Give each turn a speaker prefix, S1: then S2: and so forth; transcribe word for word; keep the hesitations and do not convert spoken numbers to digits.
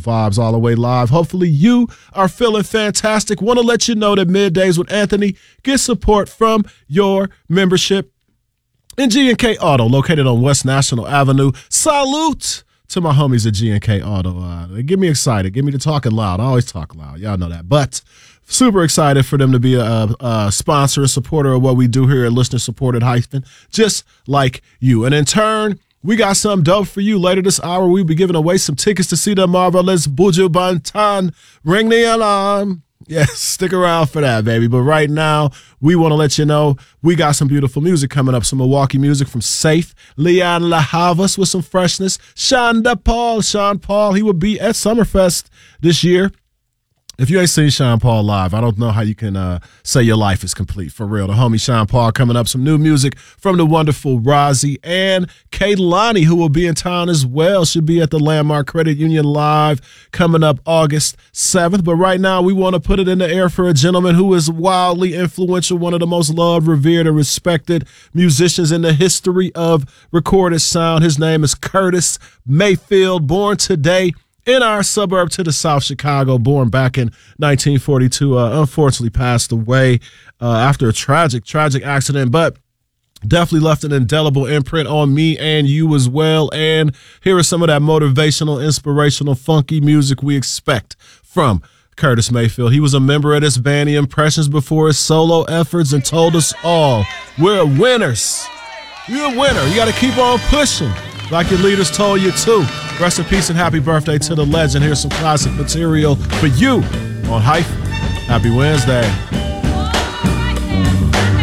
S1: vibes all the way live. Hopefully you are feeling fantastic. Want to let you know that Middays with Anthony gets support from your membership in G and K Auto, located on West National Avenue. Salute to my homies at G and K Auto. Uh, they get me excited. Get me to talking loud. I always talk loud. Y'all know that. But super excited for them to be a, a sponsor and supporter of what we do here at Listener Supported Hyphen, just like you. And in turn, we got something dope for you. Later this hour, we'll be giving away some tickets to see the marvelous Buju Banton. Ring the alarm. Yes, stick around for that, baby. But right now, we want to let you know we got some beautiful music coming up. Some Milwaukee music from Safe, Leon La Havas with some freshness. Sean Paul, Sean Paul, he will be at Summerfest this year. If you ain't seen Sean Paul live, I don't know how you can uh, say your life is complete, for real. The homie Sean Paul coming up, some new music from the wonderful Rozzy and Kehlani, who will be in town as well. Should be at the Landmark Credit Union Live coming up August seventh. But right now, we want to put it in the air for a gentleman who is wildly influential, one of the most loved, revered, and respected musicians in the history of recorded sound. His name is Curtis Mayfield, born today in our suburb to the South Chicago, born back in nineteen forty-two, uh, unfortunately passed away uh, after a tragic, tragic accident, but definitely left an indelible imprint on me and you as well. And here is some of that motivational, inspirational, funky music we expect from Curtis Mayfield. He was a member of this band, The Impressions, before his solo efforts, and told us all, we're winners. You're a winner. You got to keep on pushing like your leaders told you to. Rest in peace and happy birthday to the legend. Here's some classic material for you on Hyphen. Happy Wednesday.